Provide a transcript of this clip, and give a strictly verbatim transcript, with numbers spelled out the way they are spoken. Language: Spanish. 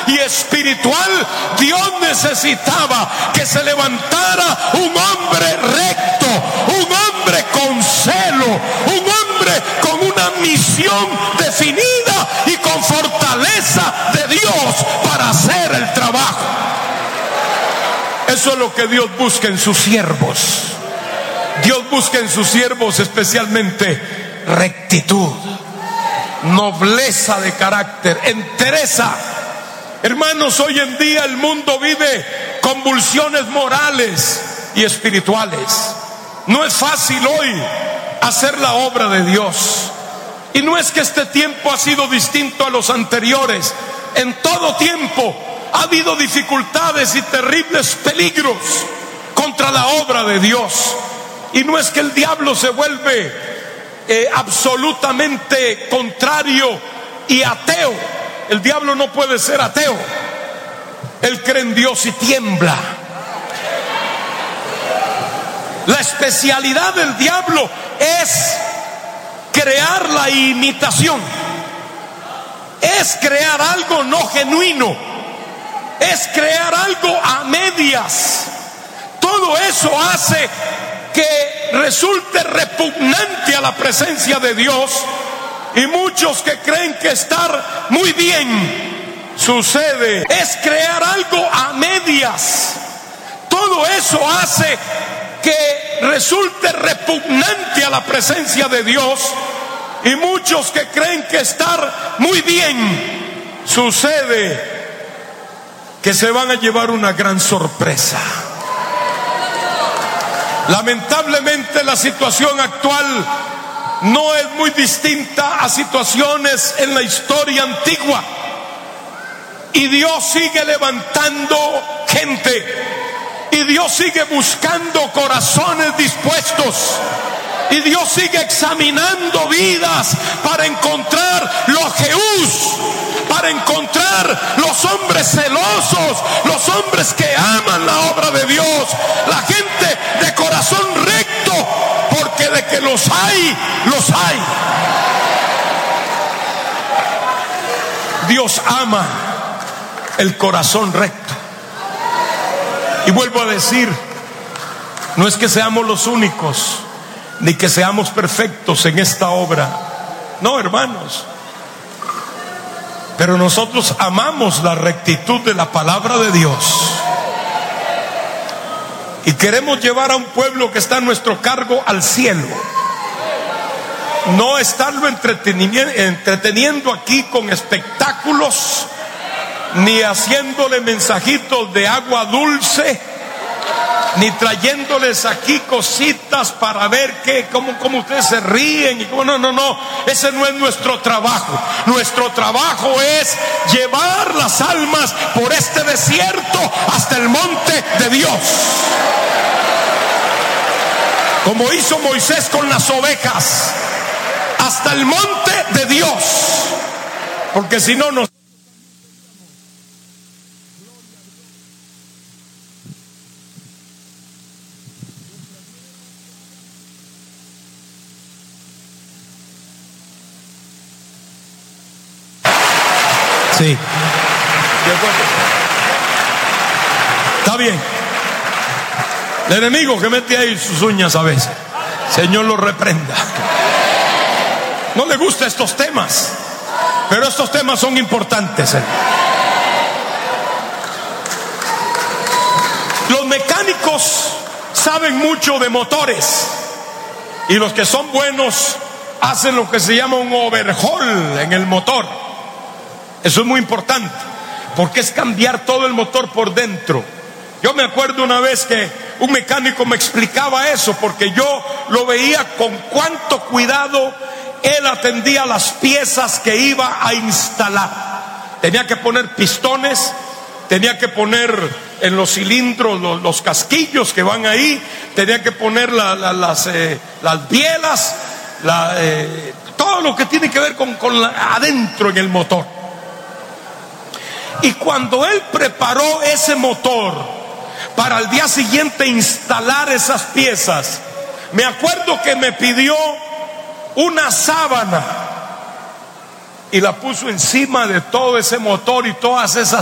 y espiritual, Dios necesitaba que se levantara un hombre recto, un hombre con celo, un hombre con una misión definida y con fortaleza de Dios para hacer el trabajo. Eso es lo que Dios busca en sus siervos. Dios busca en sus siervos especialmente rectitud, nobleza de carácter, entereza. Hermanos, hoy en día el mundo vive convulsiones morales y espirituales. No es fácil hoy hacer la obra de Dios. Y no es que este tiempo ha sido distinto a los anteriores. En todo tiempo ha habido dificultades y terribles peligros contra la obra de Dios. Y no es que el diablo se vuelve eh, absolutamente contrario y ateo. El diablo no puede ser ateo. Él cree en Dios y tiembla. La especialidad del diablo es crear la imitación, es crear algo no genuino, es crear algo a medias. Todo eso hace que resulte repugnante a la presencia de Dios, y muchos que creen que estar muy bien sucede. Es crear algo a medias. Todo eso hace que resulte repugnante a la presencia de Dios, y muchos que creen que estar muy bien sucede que se van a llevar una gran sorpresa. Lamentablemente la situación actual no es muy distinta a situaciones en la historia antigua, y Dios sigue levantando gente, y Dios sigue buscando corazones dispuestos, y Dios sigue examinando vidas para encontrar los Jehús, para encontrar los hombres celosos, los hombres que aman la obra de Dios, la gente de corazón recto, porque de que los hay, los hay. Dios ama el corazón recto. Y vuelvo a decir, no es que seamos los únicos, ni que seamos perfectos en esta obra. No, hermanos. Pero nosotros amamos la rectitud de la palabra de Dios. Y queremos llevar a un pueblo que está a nuestro cargo al cielo. No estarlo entreteniendo aquí con espectáculos, ni haciéndole mensajitos de agua dulce, ni trayéndoles aquí cositas para ver que, cómo, cómo ustedes se ríen y cómo, no, no, no, ese no es nuestro trabajo. Nuestro trabajo es llevar las almas por este desierto hasta el monte de Dios, como hizo Moisés con las ovejas, hasta el monte de Dios, porque si no nos sí. Está bien. El enemigo que mete ahí sus uñas a veces, Señor lo reprenda. No le gustan estos temas, pero estos temas son importantes. ¿eh? Los mecánicos saben mucho de motores, y los que son buenos hacen lo que se llama un overhaul en el motor. Eso es muy importante, porque es cambiar todo el motor por dentro. Yo me acuerdo una vez que un mecánico me explicaba eso, porque yo lo veía con cuánto cuidado él atendía las piezas que iba a instalar. Tenía que poner pistones, tenía que poner en los cilindros los, los casquillos que van ahí, tenía que poner la, la, las, eh, las bielas, la, eh, todo lo que tiene que ver con, con la, adentro en el motor. Y cuando él preparó ese motor para al día siguiente instalar esas piezas, me acuerdo que me pidió una sábana y la puso encima de todo ese motor y todas esas